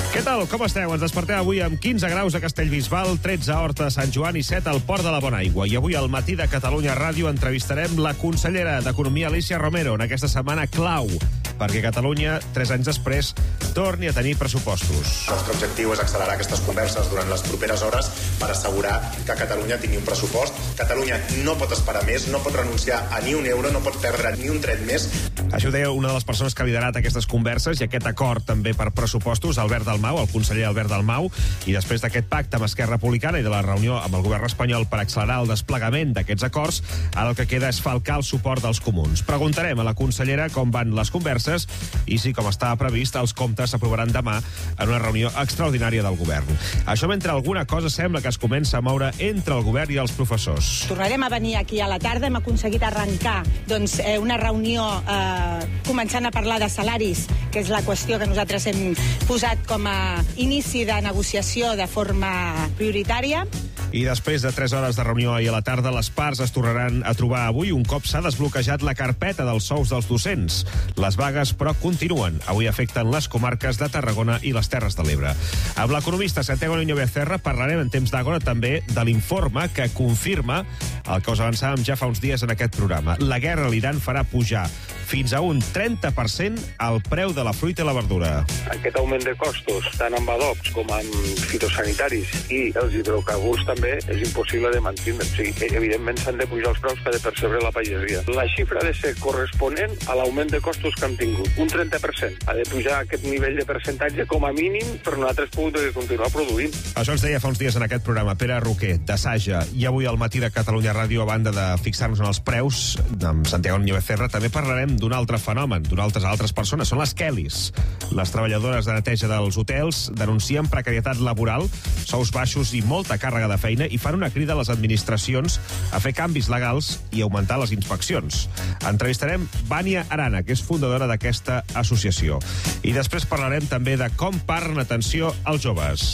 Què tal? Com esteu? Ens despertem avui amb 15 graus a Castellbisbal, 13 a Horta, Sant Joan i 7 al Port de la Bonaigua. I avui al Matí de Catalunya Ràdio entrevistarem la consellera d'Economia, Alícia Romero, en aquesta setmana clau, perquè Catalunya, 3 anys després, torni a tenir pressupostos. El nostre objectiu és accelerar aquestes converses durant les properes hores per assegurar que Catalunya tingui un pressupost. Catalunya no pot esperar més, no pot renunciar a ni un euro, no pot perdre ni un tret més. Això ho deia una de les persones que ha liderat aquestes converses i aquest acord també per pressupostos, Albert Dalmau, el conseller Albert Dalmau, i després d'aquest pacte amb Esquerra Republicana i de la reunió amb el govern espanyol per accelerar el desplegament d'aquests acords, ara el que queda és falcar el suport dels comuns. Preguntarem a la consellera com van les converses i si, com estava previst, els comptes s'aprovaran demà en una reunió extraordinària del govern. Això mentre alguna cosa sembla que es comença a moure entre el govern i els professors. Tornarem a venir aquí a la tarda. Hem aconseguit arrencar una reunió començant a parlar de salaris, que és la qüestió que nosaltres hem posat com a inici de negociació de forma prioritària. I després de 3 hores de reunió ahir a la tarda, les parts es tornaran a trobar avui un cop s'ha desbloquejat la carpeta dels sous dels docents. Les vagues, però, continuen. Avui afecten les comarques de Tarragona i les Terres de l'Ebre. Amb l'economista Santiago Niño Becerra parlarem en temps d'Àgora també de l'informe que confirma el que us avançàvem ja fa uns dies en aquest programa. La guerra a l'Iran farà pujar fins a un 30% el preu de la fruita i la verdura. Aquest augment de costos, tant amb adobs com amb fitosanitaris i els hidrocarburs també, és impossible de mantenir. O sigui, evidentment s'han de pujar els preus que ha de percebre la pagesia. La xifra ha de ser corresponent a l'augment de costos que han tingut. Un 30%. Ha de pujar aquest nivell de percentatge com a mínim per nosaltres poder continuar produint. Això ens deia fa uns dies en aquest programa Pere Roquer, de Saja. I avui al Matí de Catalunya Ràdio, a banda de fixar-nos en els preus, amb Santiago Niño Becerra, també parlarem d'un altre fenomen, d'unes altres persones. Són les Kellys. Les treballadores de neteja dels hotels denuncien precarietat laboral, sous baixos i molta càrrega de feina i fan una crida a les administracions a fer canvis legals i augmentar les inspeccions. Entrevistarem Vània Arana, que és fundadora d'aquesta associació. I després parlarem també de com parlen atenció als joves.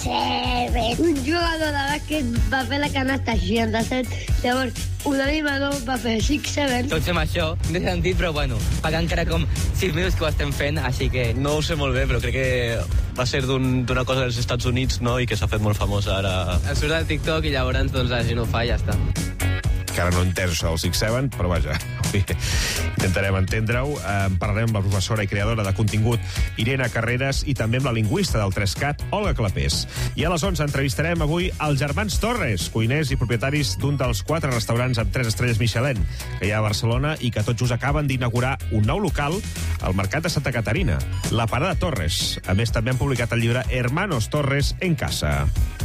6-7. Un jugador de bàsquet va fer la canasta 67, llavors un animador va fer 6-7. Tots fem això, no té sentit, però bueno, fa encara com 6 minuts que ho estem fent, així que... No ho sé molt bé, però crec que va ser d'una cosa dels Estats Units, no?, i que s'ha fet molt famosa ara. Ha sortit al TikTok i llavors doncs, la gent ho fa i ja està. Que ara no he entès això del 6-7, però vaja, intentarem entendre-ho. Parlarem amb la professora i creadora de contingut Irene Carreras i també amb la lingüista del 3CAT, Olga Clapés. I a les 11 entrevistarem avui els germans Torres, cuiners i propietaris d'un dels 4 restaurants amb 3 estrelles Michelin que hi ha a Barcelona i que tot just acaben d'inaugurar un nou local al Mercat de Santa Caterina, la Parada Torres. A més, també han publicat el llibre Hermanos Torres en Casa.